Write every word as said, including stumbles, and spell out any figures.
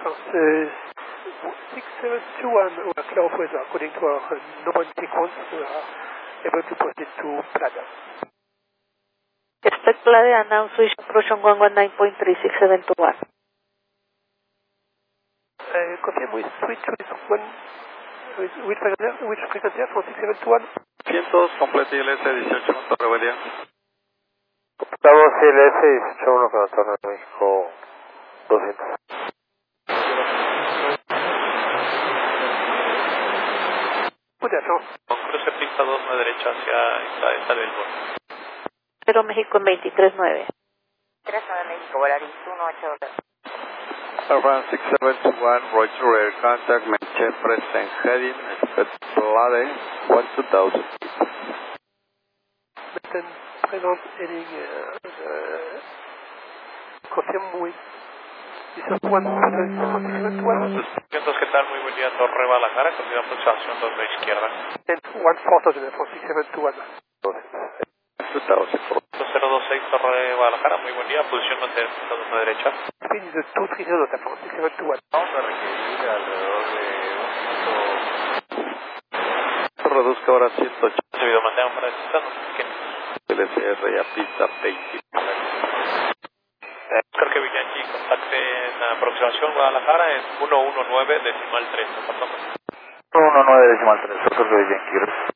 Uh, six seven two one, we are clear of weather. According to our uh, normal sequence, we are able to proceed to Playa. Expect Playa and now switch approach on one one nine point three six seven two one. Uh, confirm we switch with one, with which frequency, which frequency from six seven two one? Vientos, complete I L S dieciocho, Torre Bahía. Estamos I L S dieciocho uno con Torre de México doscientos. Con cruce pista dos nueve derecha hacia esta, esta del borde. Cero México en veintitrés nueve. tres nueve México, Volaris uno ocho dos. Around six seven two one, Roger Air Contact, maintain present heading, expect Playa, one two thousand. Maintain present heading, uh, uh, confirm with, this is one from six seven two one. Vientos, ¿qué tal? Muy buen día, Torre Guadalajara, continúa aproximación dos de izquierda. And one four thousand from six seven two one. two thousand. cero dos seis, Torre Guadalajara, muy buen día, posición mantener dos nueve derecha. Speed is a two three zero from six seven two one. Vamos a requerir alrededor de un minuto. Reduzca ahora ciento ochenta. Debido a mantener para descansar, L C R y a pista veinte. Oscar Kevin Yankee, contacte en la aproximación Guadalajara en ciento diecinueve decimal tres. ciento diecinueve decimal tres, Oscar Kevin Yankee.